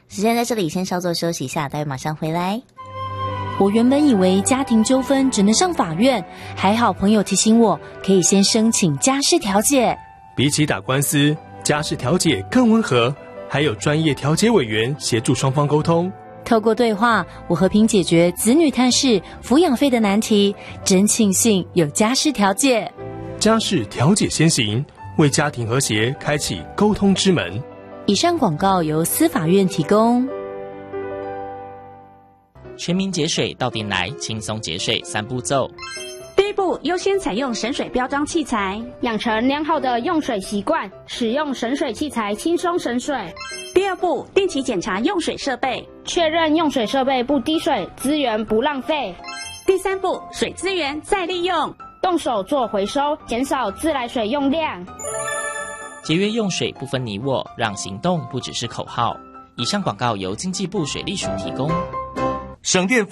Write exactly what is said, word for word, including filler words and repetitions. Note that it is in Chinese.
时间在这里先稍作休息一下，待会马上回来。 我原本以为家庭纠纷只能上法院，还好朋友提醒我可以先申请家事调解。 比起打官司，家事调解更温和，还有专业调解委员协助双方沟通。 透过对话，我和平解决子女探视、抚养费的难题，真庆幸有家事调解。 家事调解先行，为家庭和谐开启沟通之门。 以上广告由司法院提供。 全民节水到店来，轻松节水三步骤。 第一步，优先采用省水标章器材， 养成良好的用水习惯，使用省水器材轻松省水。 第二步，定期检查用水设备， 确认用水设备不滴水，资源不浪费。 第三步，水资源再利用， 动手做回收，减少自来水用量。 节约用水不分你我，让行动不只是口号。以上广告由经济部水利署提供。 省电